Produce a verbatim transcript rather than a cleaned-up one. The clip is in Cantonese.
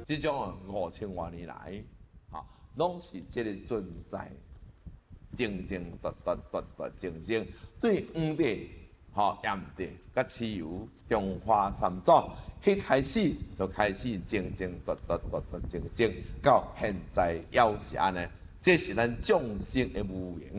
即种啊五千多年来，啊，拢是即个存在，正正突突突突正正对黄帝、吼炎帝、甲蚩尤、中华三祖，迄开始就开始正正突突突突正正，到现在还是安尼，这是咱众生的无言。